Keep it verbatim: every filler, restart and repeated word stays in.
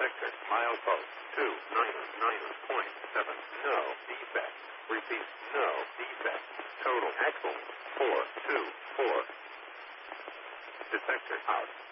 Detector. Milepost. two nine nine point seven. No defect. Repeat. No defect. Total axle. four two four. Detector out.